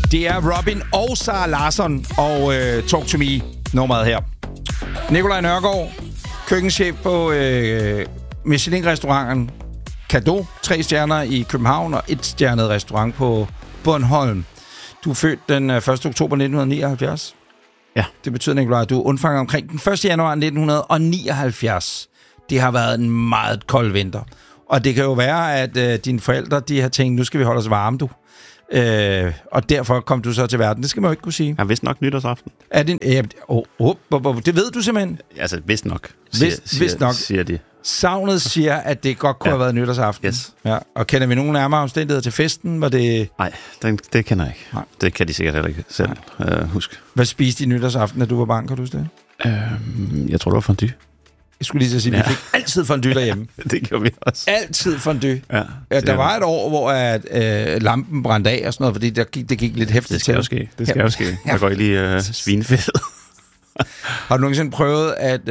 Det er Robin og Sara Larsson og Talk to Me nummeret her. Nikolaj Nørgaard, køkkenchef på Michelin-restauranten Cadeau, 3 stjerner i København og 1-stjernet restaurant på Bornholm. Du er født den 1. oktober 1979. Ja. Det betyder, Nikolaj, at du er undfanget omkring den 1. januar 1979. Det har været en meget kold vinter. Og det kan jo være, at dine forældre de har tænkt, nu skal vi holde os varme, du. Og derfor kom du så til verden. Det skal man jo ikke kunne sige. Ja, vist nok nytårsaften. Er det det ved du simpelthen? Altså, vist nok. Vist nok. Siger de. Savnet siger, at det godt kunne have været nytårsaften. Yes. Ja. Og kender vi nogen nærmere omstændigheder til festen? Var det... Nej, det kender jeg ikke. Nej. Det kan de sikkert heller ikke selv huske. Hvad spiste I nytårsaften, da du var barn? Kan du huske det? Jeg tror, det var fondue. Jeg skulle lige så sige, at vi fik altid fondue derhjemme. Det gjorde vi også. Altid fondue. Ja, der var et år, hvor lampen brændte af og sådan noget, fordi det gik lidt hæftigt. Det skal jo ske. Der går ikke lige svinefedt. Har du nogensinde prøvet, at...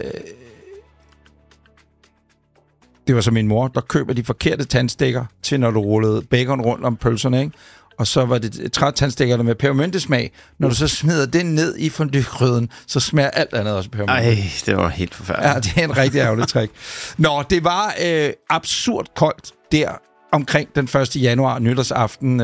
Det var så min mor, der køber de forkerte tandstikker til, når du rullede bacon rundt om pølserne, ikke? Og så var det trætandstikkerne med pebermyntesmag. Når du så smider den ned i fondue-gryden, så smager alt andet også pebermynte. Ej, det var helt forfærdeligt. Ja, det er en rigtig ærgerlig trick. Nå, det var absurd koldt der omkring den 1. januar, nytårsaften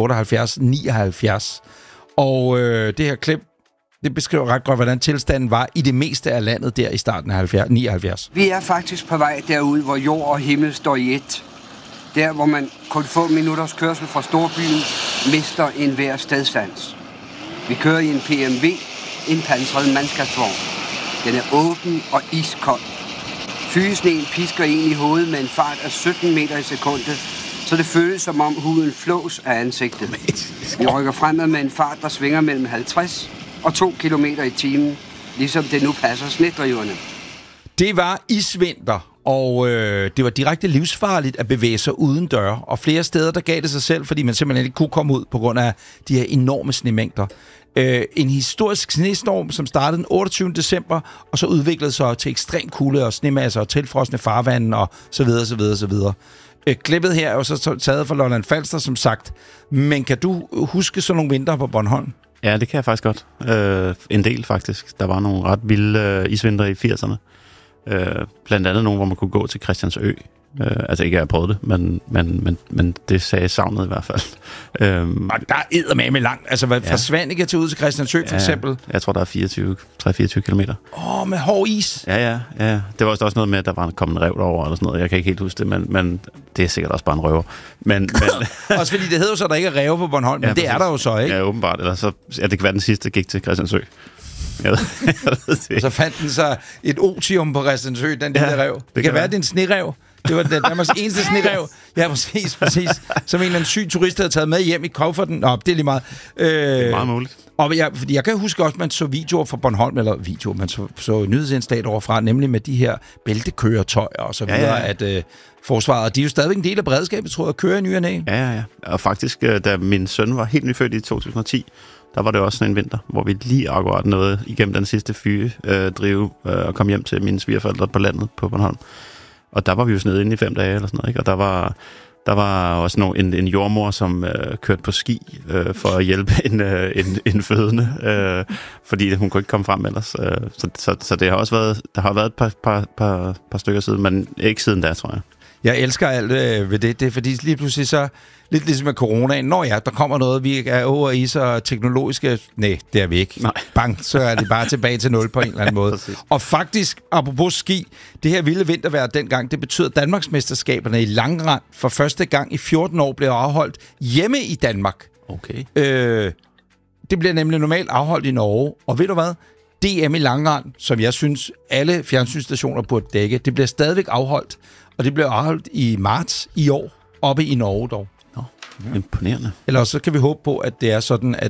78-79. Og det her klip, det beskriver ret godt, hvordan tilstanden var i det meste af landet der i starten af 79. Vi er faktisk på vej derud, hvor jord og himmel står i ét. Der, hvor man kun få minutters kørsel fra storbyen mister enhver stedsans. Vi kører i en PMV, en pansret mandskabsvogn. Den er åben og iskold. Fygesneen pisker ind i hovedet med en fart af 17 meter i sekundet, så det føles som om huden flås af ansigtet. Vi rykker fremad med en fart, der svinger mellem 50 og 2 kilometer i timen, ligesom det nu passer snedriverne. Det var isvinter, og det var direkte livsfarligt at bevæge sig uden døre. Og flere steder, der gav det sig selv, fordi man simpelthen ikke kunne komme ud på grund af de her enorme snemængder. En historisk snestorm, som startede den 28. december, og så udviklede sig til ekstrem kulde og snemasser og tilfrosne farvande og så videre, så videre, så videre. Klippet her er jo så taget fra Lolland Falster, som sagt. Men kan du huske sådan nogle vinter på Bornholm? Ja, det kan jeg faktisk godt. En del faktisk. Der var nogle ret vilde isvinter i 80'erne. Blandt andet nogle, hvor man kunne gå til Christiansø. Altså ikke, at jeg prøvede det, men det sagde savnet i hvert fald. Og der er eddermame langt. Altså, fra Svanike til ud til Christiansø, for eksempel. Jeg tror, der er 3-24 kilometer. Med hård is. Ja. Det var også noget med, at der var kommet en rev derover eller sådan noget. Jeg kan ikke helt huske det, men det er sikkert også bare en røver. Men også fordi det hedder jo så, at der ikke er ræve på Bornholm, men det præcis. Er der jo så, ikke? Ja, åbenbart. Eller så, det kan være den sidste, gik til Christiansø. Jeg ved det. Og så fandt den så et otium på Christiansø, den lille rev. Det kan være, det er en snerev. Det var Danmarks eneste snerev. Ja, præcis. Som en eller anden syg turist havde taget med hjem i kufferten. Nå, det er lige meget. Det er meget muligt. Og fordi jeg kan huske også, at man så videoer fra Bornholm, eller man så nyhedsindslag overfra, nemlig med de her bæltekøretøjer og så videre, at forsvaret, de er jo stadigvæk en del af beredskabet, tror jeg, at køre i ny og næ. Ja. Og faktisk, da min søn var helt nyfødt i 2010, der var det også sådan en vinter, hvor vi lige akkurat nåede igennem den sidste drive og kom hjem til mine svigerforældre på landet på Bornholm. Og der var vi jo sådan inde i 5 dage eller sådan noget, ikke? Og der var også en jordmor, som kørte på ski for at hjælpe en fødende, fordi hun kunne ikke komme frem ellers. Så det har også været, der har været et par stykker siden, men ikke siden da, tror jeg. Jeg elsker alt ved det. Det er fordi lige pludselig så, lidt ligesom med coronaen, når der kommer noget, vi er over i så teknologiske... Nej, det er vi ikke. Nej. Bang, så er det bare tilbage til 0 på en eller anden måde. Og faktisk, apropos ski, det her vilde vintervejr dengang, det betyder, at Danmarksmesterskaberne i langrend for første gang i 14 år blev afholdt hjemme i Danmark. Okay. Det bliver nemlig normalt afholdt i Norge. Og ved du hvad? DM i langrend, som jeg synes, alle fjernsynsstationer burde dække, det bliver stadigvæk afholdt. Og det bliver afholdt i marts i år, oppe i Norge dog. Imponerende. Eller så kan vi håbe på, at det er sådan, at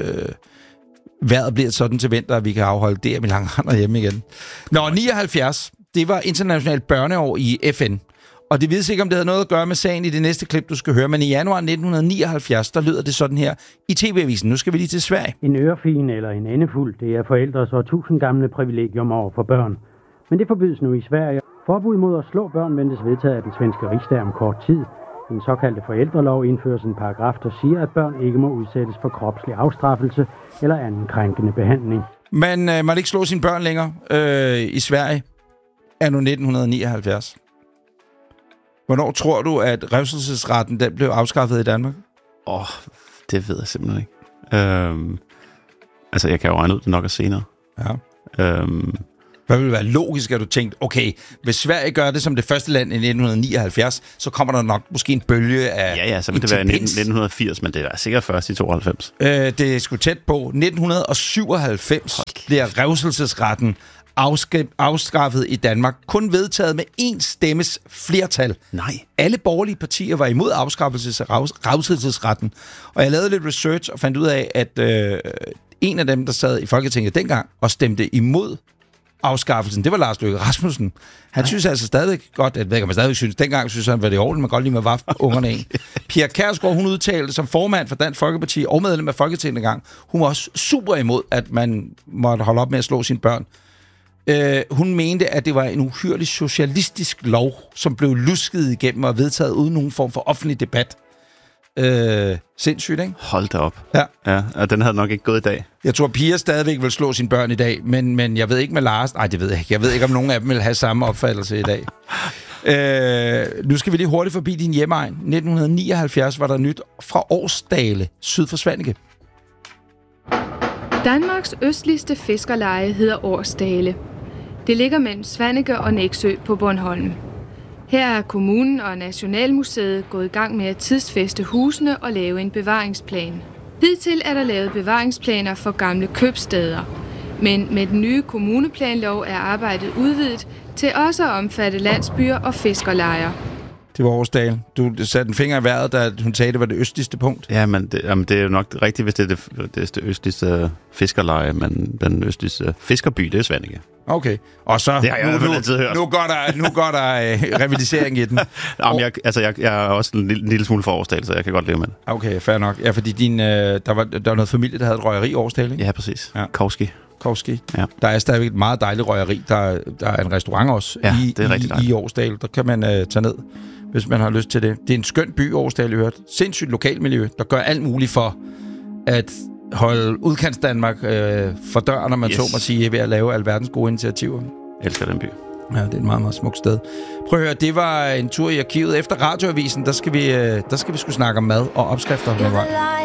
vejret bliver sådan til vinter, at vi kan afholde DM i langrend hjemme igen. 79, det var internationalt børneår i FN. Og det vides ikke, om det havde noget at gøre med sagen i det næste klip, du skal høre. Men i januar 1979, der lyder det sådan her i TV-avisen. Nu skal vi lige til Sverige. En ørefin eller en endefuld, det er forældres og 1000 gamle privilegium over for børn. Men det forbydes nu i Sverige. Forbud mod at slå børn ventes vedtaget af den svenske rigsdag om kort tid. Den såkaldte forældrelov indføres en paragraf, der siger, at børn ikke må udsættes for kropslig afstraffelse eller anden krænkende behandling. Man måtte ikke slå sine børn længere i Sverige anno 1979. Hvornår tror du, at revselsesretten den blev afskaffet i Danmark? Det ved jeg simpelthen ikke. Altså, jeg kan jo regne ud, det nok er senere. Ja. Hvad ville være logisk, at du tænkte, okay, hvis Sverige gør det som det første land i 1979, så kommer der nok måske en bølge af Ja, så vil det være 1980, men det er sikkert først i 92. Det er sgu tæt på. 1997 bliver revselsesretten afskaffet i Danmark. Kun vedtaget med 1 stemmes flertal. Nej. Alle borgerlige partier var imod afskaffelse af revselsesretten. Og jeg lavede lidt research og fandt ud af, at en af dem, der sad i Folketinget dengang og stemte imod afskaffelsen, det var Lars Løkke Rasmussen. Han synes altså stadigvæk godt, jeg ved ikke, om han stadigvæk synes, dengang synes han, var det i orden, man godt lige med vaffe ungerne ind. Pia Kjærsgaard, hun udtalte som formand for Dansk Folkeparti og medlem af Folketinget dengang, hun var også super imod, at man måtte holde op med at slå sine børn. Hun mente, at det var en uhyrlig socialistisk lov, som blev lusket igennem og vedtaget uden nogen form for offentlig debat. Sindssygt, ikke? Hold da op. Ja, og den havde nok ikke gået i dag. Jeg tror, Pia stadigvæk vil slå sine børn i dag, men jeg ved ikke med Lars. Nej, det ved jeg ikke. Jeg ved ikke, om nogen af dem vil have samme opfattelse i dag. Nu skal vi lige hurtigt forbi din hjemegn. 1979 var der nyt fra Årsdale, syd for Svaneke. Danmarks østligste fiskerleje hedder Årsdale. Det ligger mellem Svaneke og Nexø på Bornholm. Her er kommunen og Nationalmuseet gået i gang med at tidsfæste husene og lave en bevaringsplan. Hidtil er der lavet bevaringsplaner for gamle købstæder. Men med den nye kommuneplanlov er arbejdet udvidet til også at omfatte landsbyer og fiskerlejer. Det var Årsdale. Du satte en finger i vejret, da hun sagde, det var det østligste punkt. Ja, men det er jo nok rigtigt, hvis det er det østligste fiskerleje, men den østligste fiskerby, det er Svaneke. Okay. Og så det har jeg altid hørt. Nu går der revidering i den. Jamen, jeg er også en lille smule for Årsdale, så jeg kan godt leve med det. Okay, fair nok. Ja, fordi der var noget familie, der havde et røgeri i Årsdale, ikke? Ja, præcis. Ja. Kowski. Ja. Der er stadigvæk et meget dejligt røgeri. Der er en restaurant også i Årsdale. Der kan man tage ned, hvis man har lyst til det. Det er en skøn by, Årsdale, hørt. Sindssygt lokalmiljø, der gør alt muligt for at holde udkantsdanmark for døren, når man så må sige, ved at lave alverdens gode initiativer. Jeg elsker den by. Ja, det er et meget, meget smukt sted. Prøv at høre, det var en tur i arkivet. Efter radioavisen, der skal vi sgu snakke om mad og opskrifter.